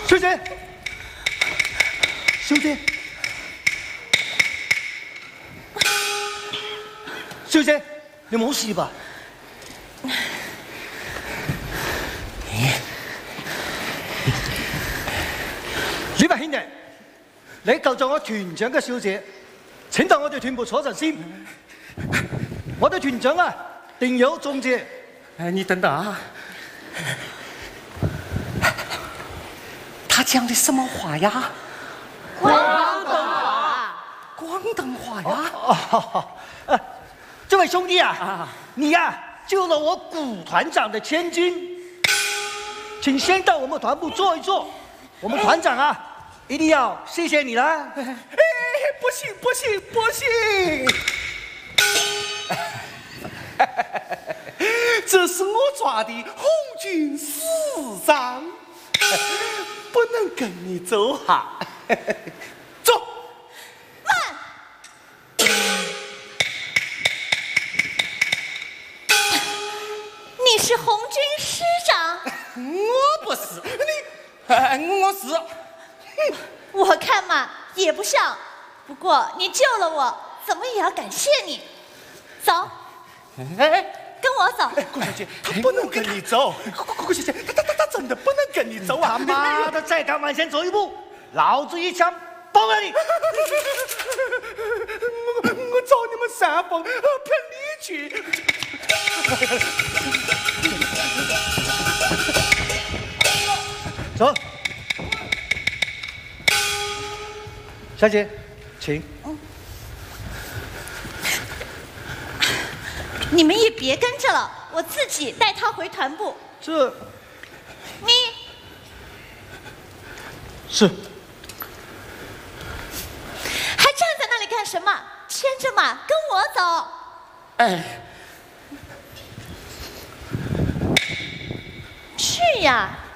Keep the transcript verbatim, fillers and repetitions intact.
小姐，小姐，小姐，你冇事吧？呢位兄弟，你救咗我團長嘅小姐，請到我哋團部坐陣先。我哋團長啊，定有重謝。 哎，你等等啊。 他讲的什么话呀？ 广东话， 广东话呀！ 哦，呃，这位兄弟啊，啊你呀、啊、救了我古团长的千金，请先到我们团部坐一坐。我们团长啊，一定要谢谢你啦！ 哎，不行不行不行！这是我抓的红军师长。 不能跟你走哈，走。 慢！你是红军师长？ 我不是，你，哎，我是。 我看嘛也不像，不过你救了我，怎么也要感谢你。走。 哎。 跟我走， 哎，顾小姐，他不能跟你走。顾顾小姐，他他他他真的不能跟你走啊！ 他妈的，再敢往前走一步，老子一枪崩了你！ 我我找你们三凤骗你去。 走，小姐，请。嗯你们也别跟着了，我自己带他回团部。 这， 你是， 还站在那里干什么？牵着马跟我走。 哎， 去呀！